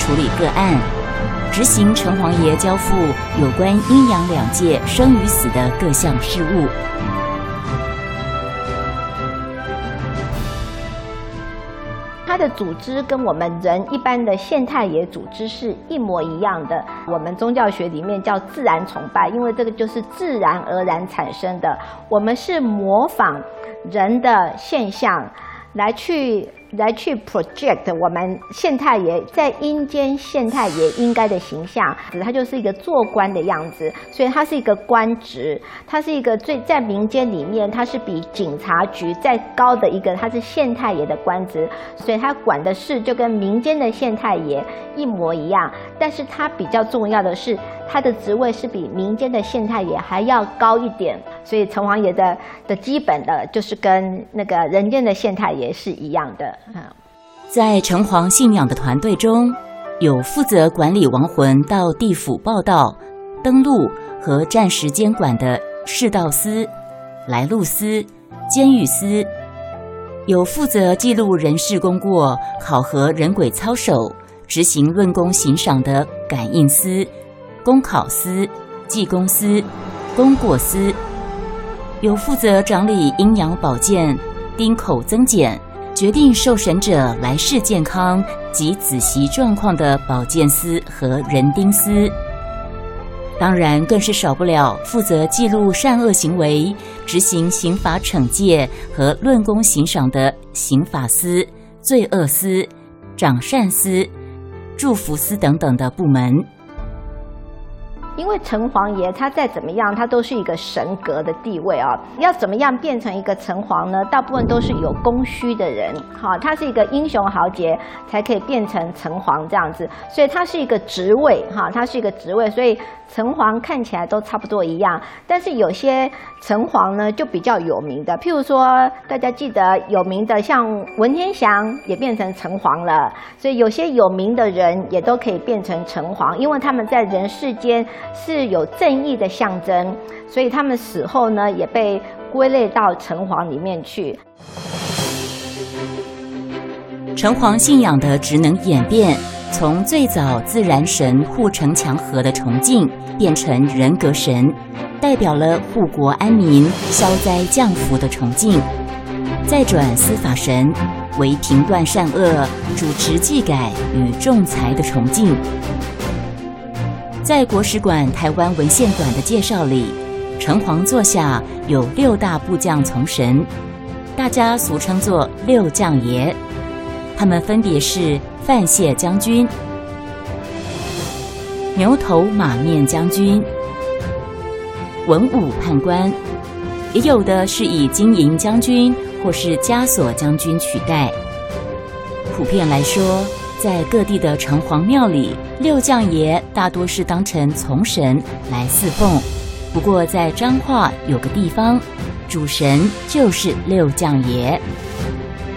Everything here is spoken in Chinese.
处理个案，执行城隍爷交付有关阴阳两界生与死的各项事务。 它的组织跟我们人一般的现太爷组织是一模一样的。我们宗教学里面叫自然崇拜，因为这个就是自然而然产生的。我们是模仿人的现象来去 project 我们现太爷在阴间现太爷应该的形象，它就是一个做官的样子，所以它是一个官职，它是一个在民间里面，它是比警察局再高的一个，它是县太爷的官职，所以它管的事就跟民间的县太爷一模一样，但是它比较重要的是，它的职位是比民间的县太爷还要高一点，所以城隍爷的基本的就是跟那个人间的县太爷是一样的。 在城隍信仰的团队中，有负责管理亡魂到地府报到、登录和暂时监管的世道司、来路司、监狱司，有负责记录人事功过、考核人鬼操守、执行论功行赏的感应司、公考司、技工司、功过司，有负责掌理阴阳保健、丁口增减、决定受审者来世健康及子息状况的保健司和人丁司，当然更是少不了负责记录善恶行为、执行刑法惩戒和论功行赏的刑法司、罪恶司、掌善司、祝福司等等的部门。 因为城隍爷他再怎么样，他都是一个神格的地位啊。要怎么样变成一个城隍呢？大部分都是有供需的人，好，他是一个英雄豪杰才可以变成城隍这样子，所以他是一个职位，哈，他是一个职位，所以城隍看起来都差不多一样。但是有些城隍呢就比较有名的，譬如说大家记得有名的像文天祥也变成城隍了，所以有些有名的人也都可以变成城隍，因为他们在人世间是有正义的象征，所以他们死后呢也被归类到城隍里面去。 城隍信仰的职能演变，从最早自然神护城墙河的崇敬，变成人格神，代表了护国安民、消灾降福的崇敬；再转司法神，为评断善恶、主持纪改与仲裁的崇敬。在国史馆台湾文献馆的介绍里，城隍座下有6大部将从神，大家俗称作6将爷，他们分别是范谢将军、牛头马面将军、文武判官，也有的是以金银将军或是枷锁将军取代。普遍来说，在各地的城隍庙里，6将爷大多是当成从神来侍奉。不过在彰化有个地方，主神就是6将爷。